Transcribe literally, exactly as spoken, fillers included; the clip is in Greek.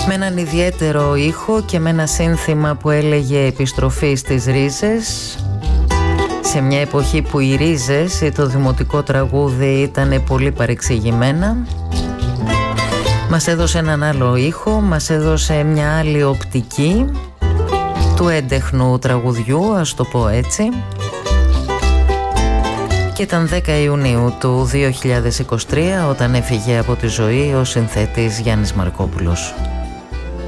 με έναν ιδιαίτερο ήχο και με ένα σύνθημα που έλεγε «Επιστροφή στις ρίζες», σε μια εποχή που οι ρίζες ή το δημοτικό τραγούδι ήταν πολύ παρεξηγημένα. Μας έδωσε έναν άλλο ήχο, μας έδωσε μια άλλη οπτική του έντεχνου τραγουδιού, ας το πω έτσι. Και ήταν δέκα Ιουνίου του δύο χιλιάδες είκοσι τρία όταν έφυγε από τη ζωή ο συνθέτης Γιάννης Μαρκόπουλος.